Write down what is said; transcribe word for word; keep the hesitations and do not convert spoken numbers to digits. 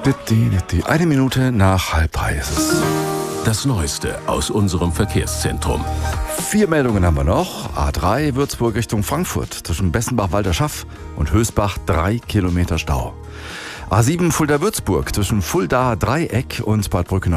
Eine Minute nach halb drei ist es. Das Neueste aus unserem Verkehrszentrum. Vier Meldungen haben wir noch. A drei Würzburg Richtung Frankfurt. Zwischen Bessenbach-Walderschaff und Hösbach drei Kilometer Stau. A sieben Fulda-Würzburg zwischen Fulda Dreieck und Bad Brücke